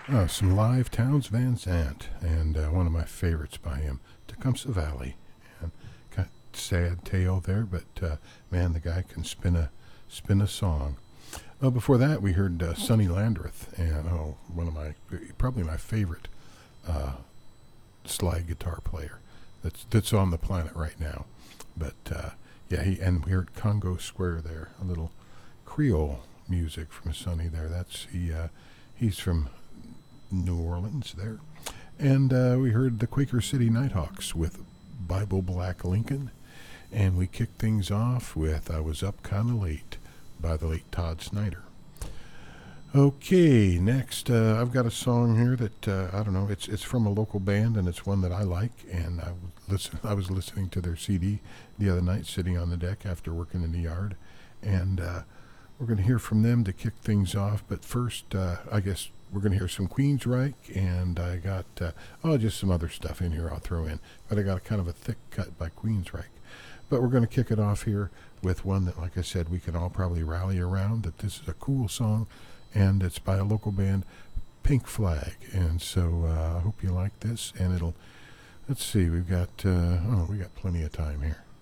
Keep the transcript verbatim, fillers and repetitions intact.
Uh, some live Towns Van Zandt, and uh, one of my favorites by him, Tecumseh Valley. And kind of sad tale there, but uh, man, the guy can spin a spin a song. Uh, before that, we heard uh, Sonny Landreth, and oh, one of my probably my favorite uh, slide guitar player that's that's on the planet right now. But uh, yeah, he and we heard Congo Square there, a little Creole music from Sonny there. That's he. Uh, he's from New Orleans there. And uh, we heard the Quaker City Nighthawks with Bible Black Lincoln. And we kicked things off with I Was Up Kinda Late by the late Todd Snyder. Okay, next uh, I've got a song here that uh, I don't know. It's it's from a local band and it's one that I like. And I was listen, I was listening to their C D the other night, sitting on the deck after working in the yard, and uh, we're going to hear from them to kick things off. But first, uh, I guess we're going to hear some Queensryche, and I got uh, oh just some other stuff in here I'll throw in. But I got a kind of a thick cut by Queensryche. But we're going to kick it off here with one that, like I said, we can all probably rally around. That this is a cool song, and it's by a local band, Pink Flag. And so uh, I hope you like this. And it'll, let's see, we've got uh, oh we got plenty of time here.